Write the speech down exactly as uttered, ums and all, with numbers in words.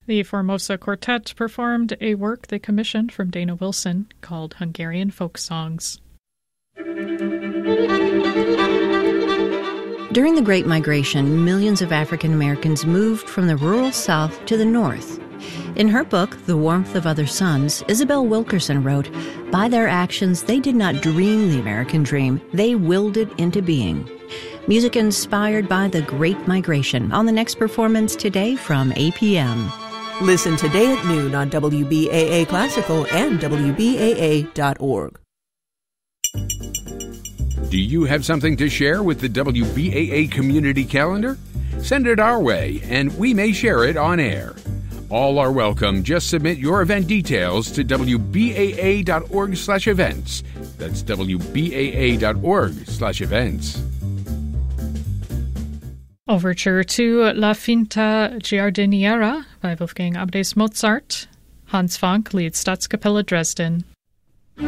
The Formosa Quartet performed a work they commissioned from Dana Wilson called Hungarian Folk Songs. During the Great Migration, millions of African Americans moved from the rural South to the North. In her book, The Warmth of Other Suns, Isabel Wilkerson wrote, "By their actions, they did not dream the American dream. They willed it into being." Music inspired by the Great Migration on the next performance today from eight p.m. Listen today at noon on W B A A Classical and W B A A dot org. Do you have something to share with the W B A A community calendar? Send it our way, and we may share it on air. All are welcome. Just submit your event details to W B A A dot org slash events. That's W B A A dot org slash events. Overture to La Finta Giardiniera by Wolfgang Amadeus Mozart. Hans Frank leads Staatskapelle Dresden.